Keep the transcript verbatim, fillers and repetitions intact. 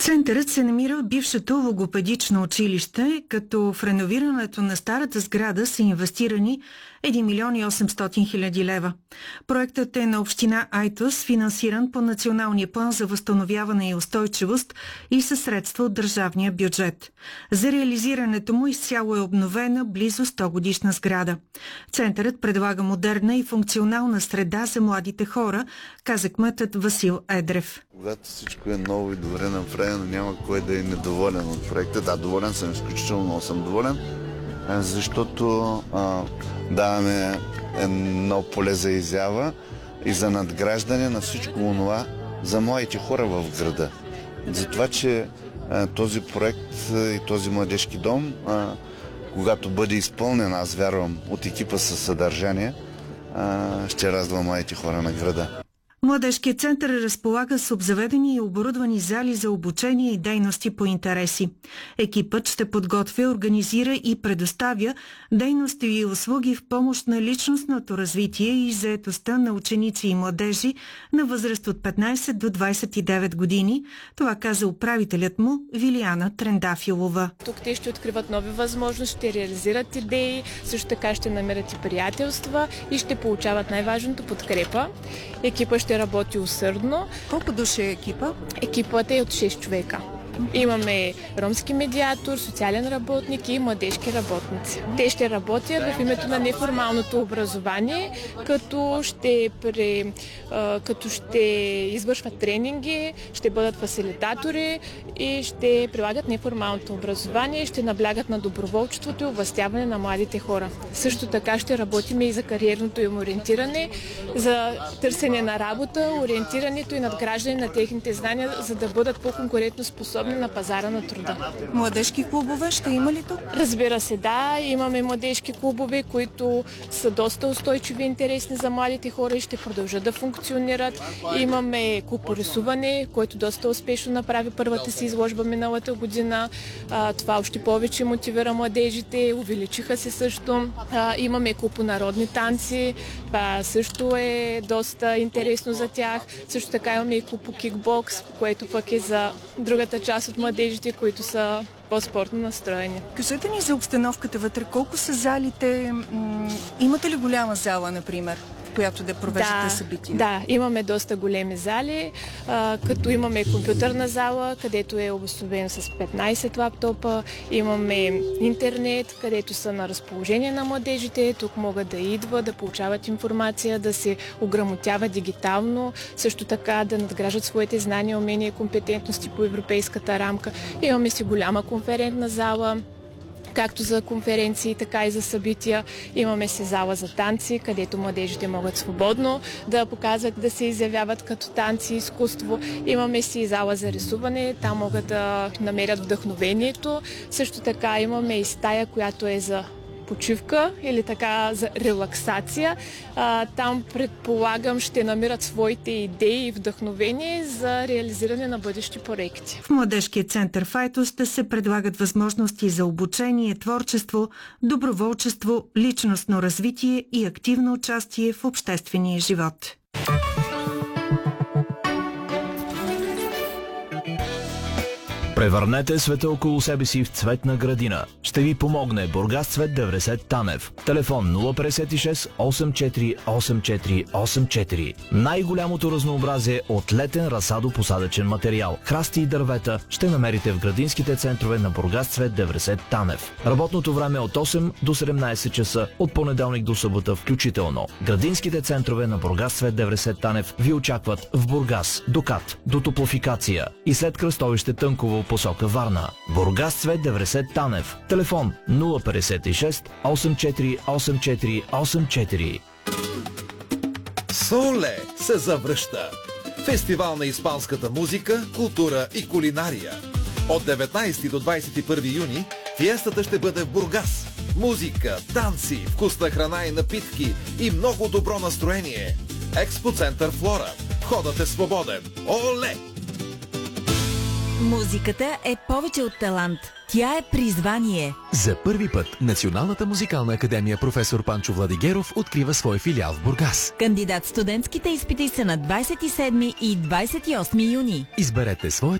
Центърът се намира в бившето логопедично училище, като в реновирането на старата сграда са инвестирани един милион и осемстотин хиляди лева. Проектът е на община Айтос, финансиран по Националния план за възстановяване и устойчивост и със средства от държавния бюджет. За реализирането му изцяло е обновена близо сто годишна сграда. Центърът предлага модерна и функционална среда за младите хора, каза кметът Васил Едрев. Когато всичко е ново и добре направено, няма кой да е недоволен от проекта. Да, доволен съм, изключително много съм доволен, защото а, даваме едно поле за изява и за надграждане на всичко онова за младите хора в града. За това, че а, този проект и този младежки дом, а, когато бъде изпълнен, аз вярвам, от екипа със съдържание, а, ще радва младите хора на града. Младежкият център разполага с обзаведени и оборудвани зали за обучение и дейности по интереси. Екипът ще подготвя, организира и предоставя дейности и услуги в помощ на личностното развитие и заетостта на ученици и младежи на възраст от петнайсет до двайсет и девет години. Това каза управителят му Вилияна Трендафилова. Тук те ще откриват нови възможности, ще реализират идеи, също така ще намерят и приятелства и ще получават най-важното подкрепа. Екипът ще работи усърдно. Колко души е екипа? Екипът е от шест човека. Имаме ромски медиатор, социален работник и младежки работници. Те ще работят в името на неформалното образование, като ще, пре, като ще извършват тренинги, ще бъдат фасилитатори и ще прилагат неформалното образование, ще наблягат на доброволчеството и овластяване на младите хора. Също така ще работим и за кариерното им ориентиране, за търсене на работа, ориентирането и надграждане на техните знания, за да бъдат по-конкурентно способни на пазара на труда. Младежки клубове ще има ли тук? Разбира се, да. Имаме младежки клубове, които са доста устойчиви и интересни за младите хора и ще продължат да функционират. Имаме клуб по рисуване, който доста успешно направи първата си изложба миналата година. Това още повече мотивира младежите, увеличиха се също. Имаме клуб по народни танци, това също е доста интересно за тях. Също така имаме и клуб по кикбокс, което пък е за другата част от младежите, които са по-спортно настроени. Кажете ни за обстановката вътре. Колко са залите? Имате ли голяма зала, например, в която да провеждате да, събития? Да, имаме доста големи зали, а, като имаме компютърна зала, където е обособено с петнайсет лаптопа, имаме интернет, където са на разположение на младежите, тук могат да идват, да получават информация, да се ограмотяват дигитално, също така да надграждат своите знания, умения и компетентности по европейската рамка. Имаме си голяма конферентна зала, както за конференции, така и за събития. Имаме си зала за танци, където младежите могат свободно да показват, да се изявяват като танци, изкуство. Имаме си зала за рисуване, там могат да намерят вдъхновението. Също така имаме и стая, която е за почивка или така за релаксация. А, там, предполагам, ще намират своите идеи и вдъхновение за реализиране на бъдещи проекти. В Младежкия център в Айтос ще се предлагат възможности за обучение, творчество, доброволчество, личностно развитие и активно участие в обществения живот. Превърнете света около себе си в цветна градина. Ще ви помогне Бургас Цвет деветдесет Танев. Телефон нула петдесет и шест осем четири осем четири осем четири. Най-голямото разнообразие от летен разсадо-посадъчен материал, храсти и дървета ще намерите в градинските центрове на Бургас Цвет деветдесет Танев. Работното време е от осем до седемнайсет часа, от понеделник до събота включително. Градинските центрове на Бургас Цвет деветдесет Танев ви очакват в Бургас, Докат, до Топлофикация и след кръстовище Тънково посока Варна. Бургас Цвет деветдесет Танев. Телефон нула петдесет и шест осем четири осем четири осем четири. Соле се завръща. Фестивал на испанската музика, култура и кулинария. От деветнайсети до двайсет и първи юни фиестата ще бъде в Бургас. Музика, танци, вкусна храна и напитки и много добро настроение. Експо център Флора. Входът е свободен. Оле! Музиката е повече от талант. Тя е призвание. За първи път Националната музикална академия професор Панчо Владигеров открива свой филиал в Бургас. Кандидат студентските изпити са на двайсет и седми и двайсет и осми юни. Изберете своята